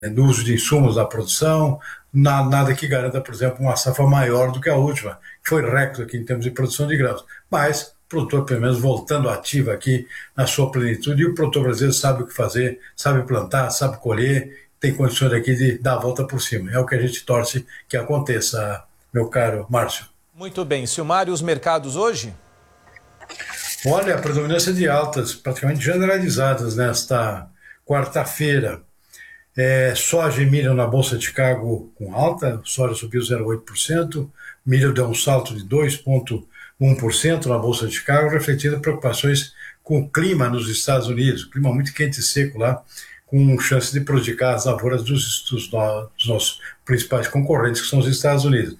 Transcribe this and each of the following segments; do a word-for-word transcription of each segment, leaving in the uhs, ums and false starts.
no uso de insumos da produção, nada que garanta, por exemplo, uma safra maior do que a última, que foi recorde aqui em termos de produção de grãos. Mas o produtor, pelo menos, voltando ativo aqui na sua plenitude, e o produtor brasileiro sabe o que fazer, sabe plantar, sabe colher, tem condições aqui de dar a volta por cima. É o que a gente torce que aconteça, meu caro Márcio. Muito bem. Silmar, e os mercados hoje? Olha, a predominância de altas praticamente generalizadas nesta quarta-feira. É, soja e milho na Bolsa de Chicago com alta, soja subiu zero vírgula oito por cento, milho deu um salto de dois vírgula um por cento na Bolsa de Chicago, refletindo preocupações com o clima nos Estados Unidos, clima muito quente e seco lá, com chance de prejudicar as lavouras dos, dos, dos nossos principais concorrentes, que são os Estados Unidos.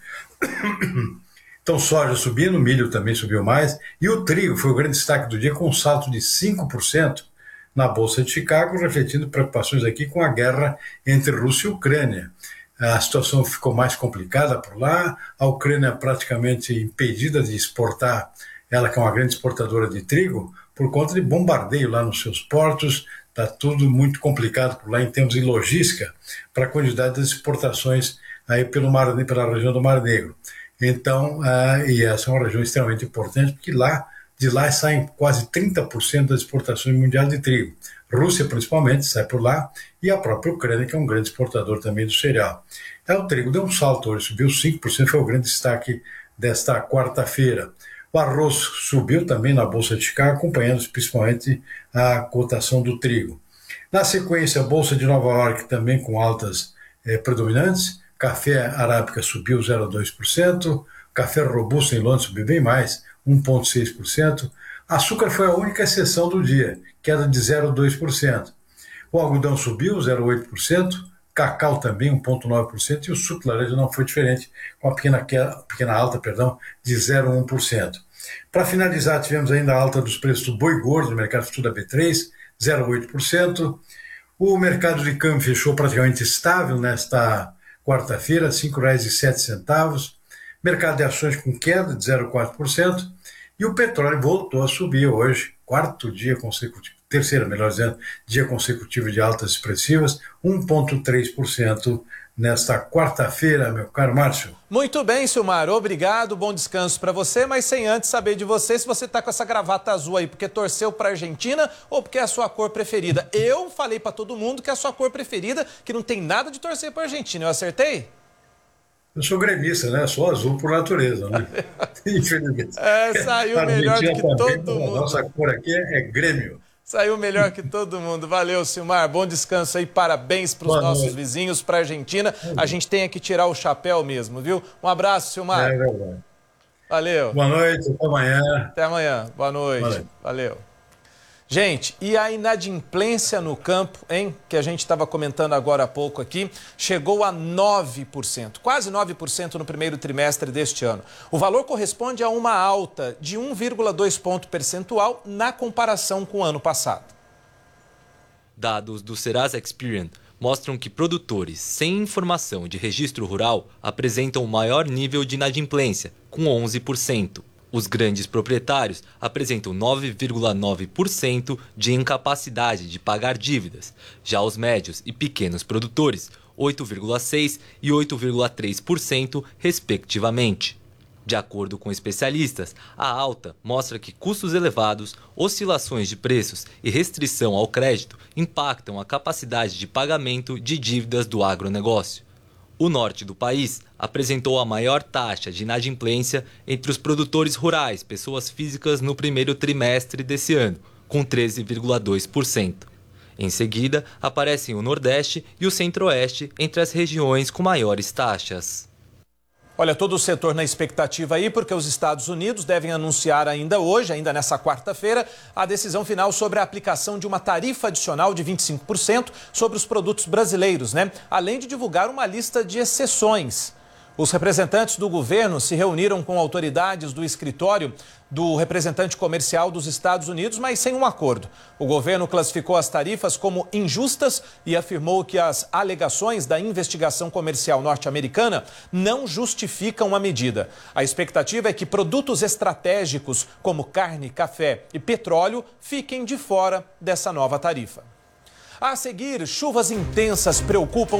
Então, soja subindo, milho também subiu mais, e o trigo foi o grande destaque do dia, com um salto de cinco por cento na Bolsa de Chicago, refletindo preocupações aqui com a guerra entre Rússia e Ucrânia. A situação ficou mais complicada por lá, a Ucrânia praticamente impedida de exportar, ela que é uma grande exportadora de trigo, por conta de bombardeio lá nos seus portos, está tudo muito complicado por lá em termos de logística para a quantidade das exportações aí pelo mar, pela região do Mar Negro. Então, ah, e essa é uma região extremamente importante, porque lá, de lá saem quase trinta por cento das exportações mundiais de trigo. Rússia, principalmente, sai por lá, e a própria Ucrânia, que é um grande exportador também do cereal. Então, o trigo deu um salto hoje, subiu cinco por cento, foi o grande destaque desta quarta-feira. O arroz subiu também na Bolsa de Chicago, acompanhando principalmente a cotação do trigo. Na sequência, a Bolsa de Nova York também com altas eh, predominantes. Café arábica subiu zero vírgula dois por cento, café robusto em Londres subiu bem mais, um vírgula seis por cento. Açúcar foi a única exceção do dia, queda de zero vírgula dois por cento. O algodão subiu zero vírgula oito por cento, cacau também um vírgula nove por cento e o suco de laranja não foi diferente, com uma pequena, queda, pequena alta perdão, de zero vírgula um por cento. Para finalizar, tivemos ainda a alta dos preços do boi gordo no mercado futuro da B três, zero vírgula oito por cento. O mercado de câmbio fechou praticamente estável nesta quarta-feira, cinco reais e sete centavos. Mercado de ações com queda de zero vírgula quatro por cento. E o petróleo voltou a subir hoje, quarto dia consecutivo, terceiro, melhor dizendo, dia consecutivo de altas expressivas, um vírgula três por cento nesta quarta-feira, meu caro Márcio. Muito bem, Silmar, obrigado, bom descanso para você, mas sem antes saber de você se você está com essa gravata azul aí porque torceu para a Argentina ou porque é a sua cor preferida. Eu falei para todo mundo que é a sua cor preferida, que não tem nada de torcer para a Argentina, eu acertei? Eu sou gremista, né? Sou azul por natureza, né? Infelizmente. É, saiu melhor do que todo mundo. A nossa cor aqui é Grêmio. Saiu melhor que todo mundo. Valeu, Silmar. Bom descanso aí. Parabéns para os nossos vizinhos, para a Argentina. A gente tem que tirar o chapéu mesmo, viu? Um abraço, Silmar. É verdade. Valeu. Boa noite, até amanhã. Até amanhã. Boa noite. Valeu. Valeu. Gente, e a inadimplência no campo, hein, que a gente estava comentando agora há pouco aqui, chegou a nove por cento, quase nove por cento no primeiro trimestre deste ano. O valor corresponde a uma alta de um vírgula dois ponto percentual na comparação com o ano passado. Dados do Serasa Experian mostram que produtores sem informação de registro rural apresentam o maior nível de inadimplência, com onze por cento. Os grandes proprietários apresentam nove vírgula nove por cento de incapacidade de pagar dívidas. Já os médios e pequenos produtores, oito vírgula seis por cento e oito vírgula três por cento, respectivamente. De acordo com especialistas, a alta mostra que custos elevados, oscilações de preços e restrição ao crédito impactam a capacidade de pagamento de dívidas do agronegócio. O norte do país apresentou a maior taxa de inadimplência entre os produtores rurais, pessoas físicas, no primeiro trimestre desse ano, com treze vírgula dois por cento. Em seguida, aparecem o Nordeste e o Centro-Oeste entre as regiões com maiores taxas. Olha, todo o setor na expectativa aí, porque os Estados Unidos devem anunciar ainda hoje, ainda nessa quarta-feira, a decisão final sobre a aplicação de uma tarifa adicional de vinte e cinco por cento sobre os produtos brasileiros, né? Além de divulgar uma lista de exceções. Os representantes do governo se reuniram com autoridades do escritório do representante comercial dos Estados Unidos, mas sem um acordo. O governo classificou as tarifas como injustas e afirmou que as alegações da investigação comercial norte-americana não justificam a medida. A expectativa é que produtos estratégicos como carne, café e petróleo fiquem de fora dessa nova tarifa. A seguir, chuvas intensas preocupam